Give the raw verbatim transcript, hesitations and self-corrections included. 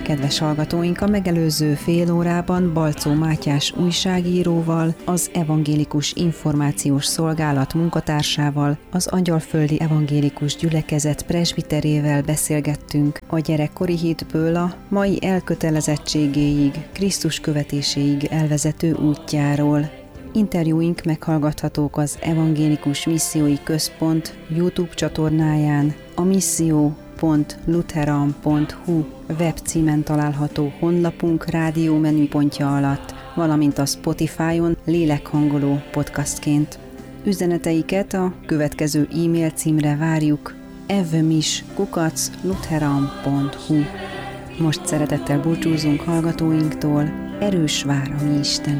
Kedves hallgatóink, a megelőző fél órában Balczó Mátyás újságíróval, az Evangélikus Információs Szolgálat munkatársával, az Angyalföldi Evangélikus Gyülekezet presbiterével beszélgettünk a gyerekkori hitből a mai elkötelezettségéig, Krisztus követéséig elvezető útjáról. Interjúink meghallgathatók az Evangélikus Missziói Központ YouTube csatornáján, a misszió pont lutheran pont hu webcímen található honlapunk rádió menüpontja alatt, valamint a Spotify-on lélekhangoló podcastként. Üzeneteiket a következő e-mail címre várjuk: evmis kukac lutheran pont hu. Most szeretettel búcsúzunk hallgatóinktól, erős vár a mi Istenünk.